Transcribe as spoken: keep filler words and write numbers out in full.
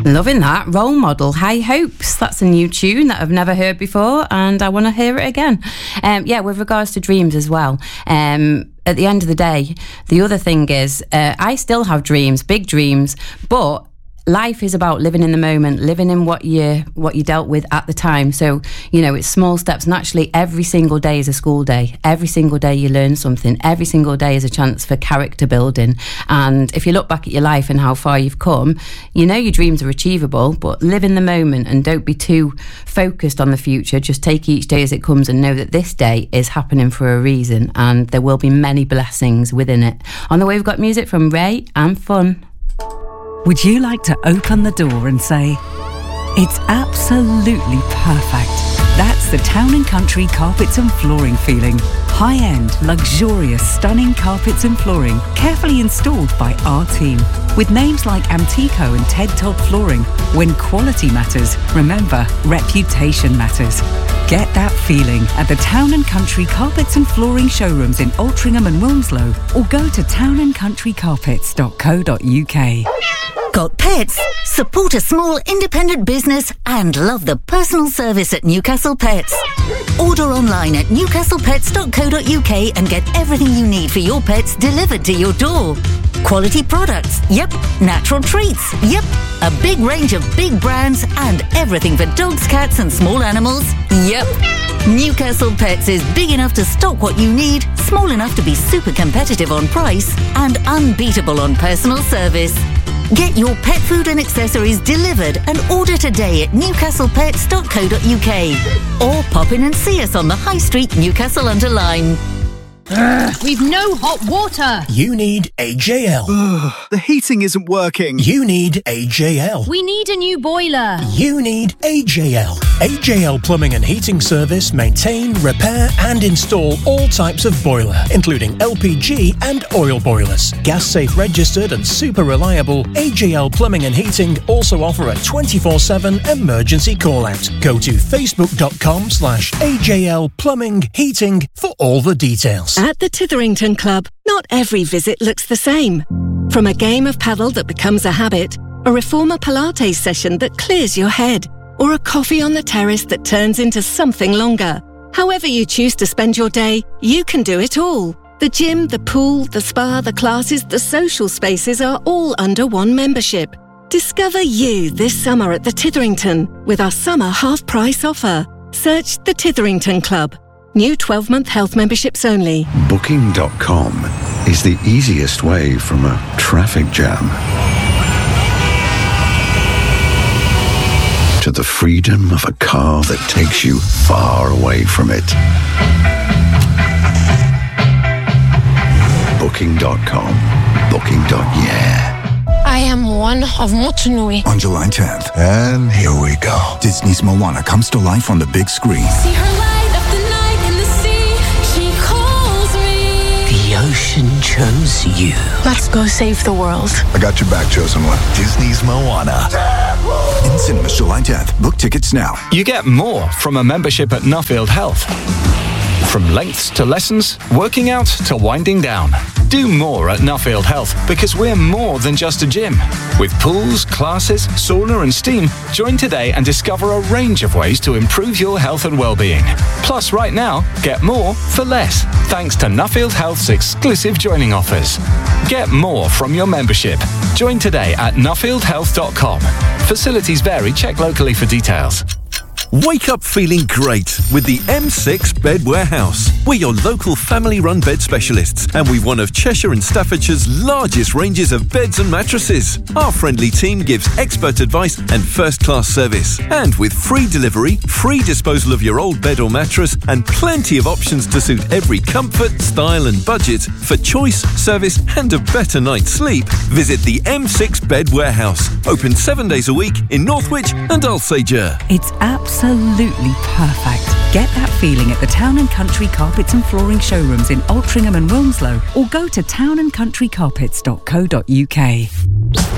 Loving that. Role Model, High Hopes. That's a new tune that I've never heard before, and I want to hear it again. Um, yeah, with regards to dreams as well. Um, at the end of the day, the other thing is, uh, I still have dreams, big dreams, but life is about living in the moment, living in what you what you dealt with at the time. So, you know, it's small steps. And actually, every single day is a school day. Every single day you learn something. Every single day is a chance for character building. And if you look back at your life and how far you've come, you know your dreams are achievable, but live in the moment and don't be too focused on the future. Just take each day as it comes and know that this day is happening for a reason, and there will be many blessings within it. On the way, we've got music from Ray and Fun. Would you like to open the door and say, it's absolutely perfect? That's the Town and Country Carpets and Flooring feeling. High-end, luxurious, stunning carpets and flooring, carefully installed by our team. With names like Amtico and Ted Todd Flooring, when quality matters, remember, reputation matters. Get that feeling at the Town and Country Carpets and Flooring showrooms in Altrincham and Wilmslow, or go to town and country carpets dot co dot uk. Got pets? Support a small independent business and love the personal service at Newcastle Pets. Order online at newcastle pets dot co dot uk and get everything you need for your pets delivered to your door. Quality products, yep. Natural treats, yep. A big range of big brands and everything for dogs, cats and small animals, yep. Newcastle Pets is big enough to stock what you need, small enough to be super competitive on price, and unbeatable on personal service. Get your pet food and accessories delivered and order today at newcastle pets dot co dot uk or pop in and see us on the High Street, Newcastle under Lyme. Ugh, we've no hot water. You need A J L. Ugh, the heating isn't working. You need A J L. We need a new boiler. You need A J L. A J L Plumbing and Heating Service maintain, repair and install all types of boiler, including L P G and oil boilers. Gas safe registered and super reliable, A J L Plumbing and Heating also offer a twenty-four seven emergency call out. Go to facebook.com slash AJL Plumbing Heating for all the details. At the Titherington Club, not every visit looks the same. From a game of paddle that becomes a habit, a reformer Pilates session that clears your head, or a coffee on the terrace that turns into something longer. However you choose to spend your day, you can do it all. The gym, the pool, the spa, the classes, the social spaces are all under one membership. Discover you this summer at the Titherington with our summer half-price offer. Search the Titherington Club. New twelve-month health memberships only. Booking dot com is the easiest way from a traffic jam to the freedom of a car that takes you far away from it. Booking dot com. Booking. Yeah. I am one of Motunui. On July tenth. And here we go. Disney's Moana comes to life on the big screen. See her light up the night in the sea. She calls me. The ocean chose you. Let's go save the world. I got your back, chosen one. Disney's Moana. In cinemas July tenth. Book tickets now. You get more from a membership at Nuffield Health. From lengths to lessons, working out to winding down. Do more at Nuffield Health because we're more than just a gym. With pools, classes, sauna and steam, join today and discover a range of ways to improve your health and well-being. Plus, right now, get more for less, thanks to Nuffield Health's exclusive joining offers. Get more from your membership. Join today at nuffield health dot com. Facilities vary. Check locally for details. Wake up feeling great with the M six Bed Warehouse. We're your local family-run bed specialists, and we've one of Cheshire and Staffordshire's largest ranges of beds and mattresses. Our friendly team gives expert advice and first-class service. And with free delivery, free disposal of your old bed or mattress, and plenty of options to suit every comfort, style and budget, for choice, service and a better night's sleep, visit the M six Bed Warehouse. Open seven days a week in Northwich and Alsager. It's absolutely perfect. Get that feeling at the Town and Country Carpets and Flooring showrooms in Altrincham and Wilmslow, or go to town and country carpets dot co dot uk.